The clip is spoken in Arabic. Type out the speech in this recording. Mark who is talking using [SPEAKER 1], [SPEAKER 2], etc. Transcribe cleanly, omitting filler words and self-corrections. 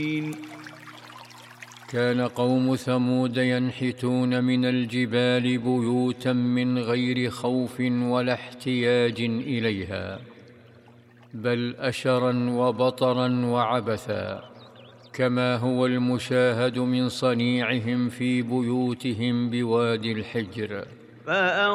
[SPEAKER 1] كان قوم ثمود ينحتون من الجبال بيوتا من غير خوف ولا احتياج إليها، بل أشرا وبطرا وعبثا، كما هو المشاهد من صنيعهم في بيوتهم بوادي الحجر.